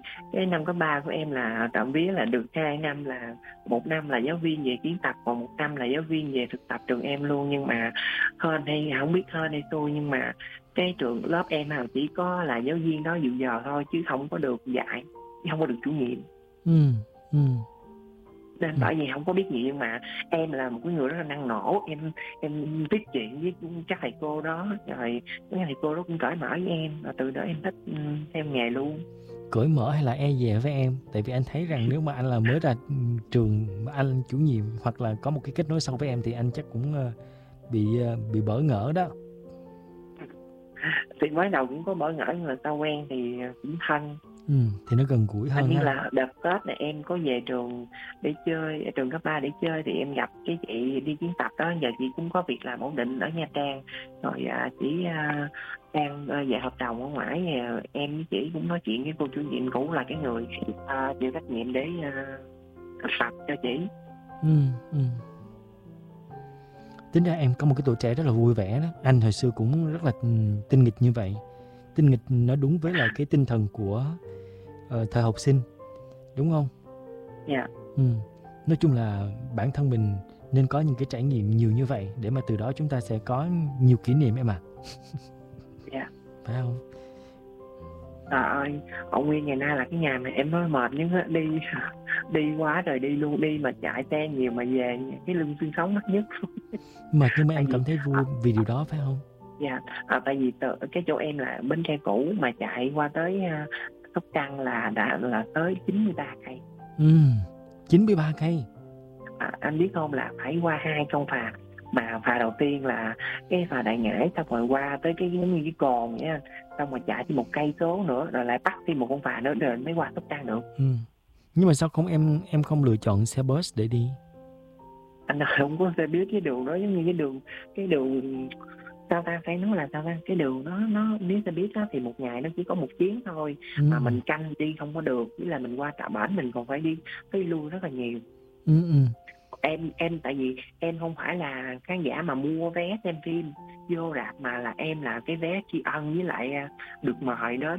cái năm cấp 3 của em là trộm vía là được 2 năm, là một năm là giáo viên về kiến tập, còn một năm là giáo viên về thực tập trường em luôn. Nhưng mà hên hay không biết hên hay xui, nhưng mà cái trường lớp em là chỉ có là giáo viên đó dự giờ thôi, chứ không có được dạy, chứ không có được chủ nhiệm. Ừ. Ừ. Nên Ừ. bởi vì không có biết gì, nhưng mà em là một cái người rất là năng nổ. Em tiếp chuyện với các thầy cô đó, rồi các thầy cô đó cũng cởi mở với em, và từ đó em thích theo nghề luôn. Cởi mở hay là e dè với em? Tại vì anh thấy rằng nếu mà anh là mới ra trường mà anh chủ nhiệm hoặc là có một cái kết nối sâu với em thì anh chắc cũng bị bỡ ngỡ đó. Thì mới đầu cũng có bỡ ngỡ, nhưng mà sau quen thì cũng thân. Thì nó gần gũi Anh hơn như ha. là đợt Tết này em có về trường để chơi, trường cấp 3 để chơi, thì em gặp cái chị đi kiến tập đó. Giờ chị cũng có việc làm ổn định ở Nha Trang rồi, chị đang về hợp đồng ở ngoài. Em với chị cũng nói chuyện với cô chủ nhiệm cũ là cái người chịu trách nhiệm để thực tập cho chị. Tính ra em có một cái tuổi trẻ rất là vui vẻ đó. Anh hồi xưa cũng rất là tinh nghịch như vậy. Tinh nghịch nó đúng với lại cái tinh thần của thời học sinh, đúng không? Dạ. Nói chung là bản thân mình nên có những cái trải nghiệm nhiều như vậy để mà từ đó chúng ta sẽ có nhiều kỷ niệm em ạ. Dạ. Phải không? Trời ơi, ở nguyên ngày nay là cái nhà này em nói mệt, nhưng đi quá trời đi luôn, đi mà chạy xe nhiều mà về cái lưng xương sống mất nhất. Mệt nhưng mà em Tại vì cảm thấy vui vì điều đó phải không? dạ, tại vì cái chỗ em là Bến Tre cũ, mà chạy qua tới Sóc Trăng là đã là tới 93 cây. 93 cây. Anh biết không, là phải qua 2 con phà. Mà phà đầu tiên là cái phà Đại Ngãi, xong rồi qua tới cái giống như cái cồn nha, xong rồi chạy thêm 1 cây số nữa, rồi lại bắt thêm một con phà nữa rồi mới qua Sóc Trăng được. Nhưng mà sao không em không lựa chọn xe bus để đi? Anh không có xe biết cái đường đó, giống như cái đường sao ta, phải nói là sao ta, cái đường nó nếu xe biết đó thì một ngày nó chỉ có 1 chuyến thôi, mà mình canh đi không có được, với là mình qua Trà Bển mình còn phải đi lui rất là nhiều. Em tại vì em không phải là khán giả mà mua vé xem phim vô rạp, mà là em là cái vé tri ân với lại được mời đến.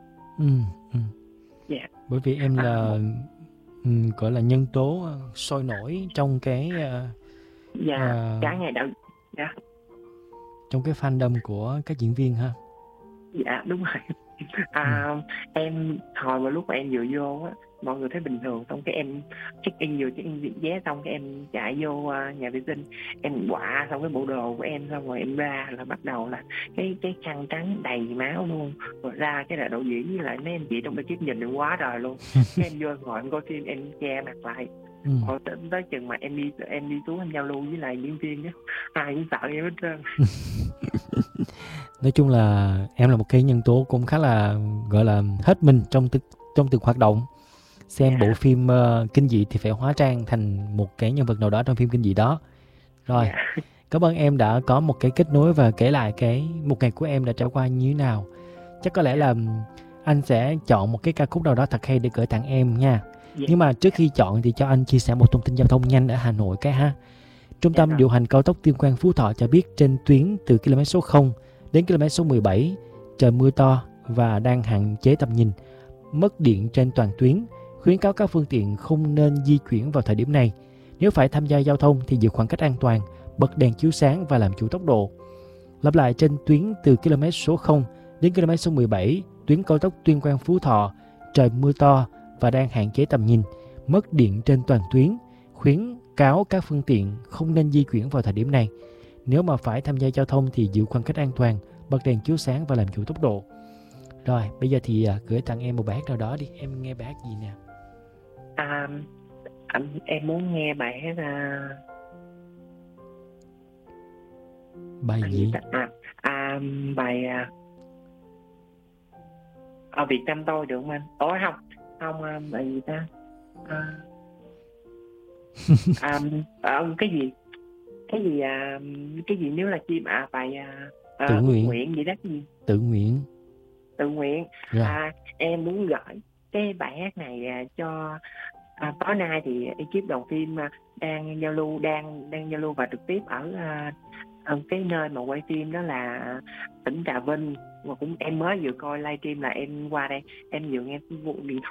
Yeah. Bởi vì em là gọi là nhân tố sôi nổi trong cái cả ngày đạo. Trong cái fandom của các diễn viên ha. Dạ đúng rồi. Em hồi mà lúc mà em vừa vô á, mọi người thấy bình thường, xong cái em check in vé, xong cái em chạy vô nhà vệ sinh, em quạ xong cái bộ đồ của em, xong rồi em ra là bắt đầu là cái khăn trắng đầy máu luôn, rồi ra cái là đạo diễn với lại mấy anh chị trong ekip nhìn được quá trời luôn. Cái em vô ngồi em coi phim, em che mặt lại. Hồi tới chừng mà em đi xuống em giao lưu với lại diễn viên á, ai cũng sợ em hết trơn. Nói chung là em là một cái nhân tố cũng khá là gọi là hết mình trong từng hoạt động. Xem bộ phim kinh dị thì phải hóa trang thành một cái nhân vật nào đó trong phim kinh dị đó. Rồi, cảm ơn em đã có một cái kết nối và kể lại một ngày của em đã trải qua như thế nào. Chắc có lẽ là anh sẽ chọn một cái ca khúc nào đó thật hay để gửi tặng em nha. Nhưng mà trước khi chọn thì cho anh chia sẻ một thông tin giao thông nhanh ở Hà Nội cái ha. Trung tâm điều hành cao tốc Tuyên Quang Phú Thọ cho biết trên tuyến từ km số 0 đến km số 17 trời mưa to và đang hạn chế tầm nhìn, mất điện trên toàn tuyến, khuyến cáo các phương tiện không nên di chuyển vào thời điểm này. Nếu phải tham gia giao thông thì giữ khoảng cách an toàn, bật đèn chiếu sáng và làm chủ tốc độ. Lặp lại, trên tuyến từ km số 0 đến km số 17 tuyến cao tốc Tuyên Quang Phú Thọ trời mưa to và đang hạn chế tầm nhìn, mất điện trên toàn tuyến, khuyến cáo các phương tiện không nên di chuyển vào thời điểm này. Nếu mà phải tham gia giao thông thì giữ khoảng cách an toàn, bật đèn chiếu sáng và làm chủ tốc độ. Rồi, bây giờ thì gửi tặng em một bài hát nào đó đi. Em nghe bài hát gì nè? Em muốn nghe bài hát bài gì? Bài Việt Nam tôi được không anh? Không bài gì ta? Cái gì nếu là chim bài tự nguyện gì đó, cái gì? Tự nguyện. Em muốn gửi cái bài hát này cho tối nay thì ekip đoàn phim đang giao lưu và trực tiếp ở cái nơi mà quay phim đó là tỉnh Trà Vinh, mà cũng em mới vừa coi livestream là em qua đây, em vừa nghe điện thoại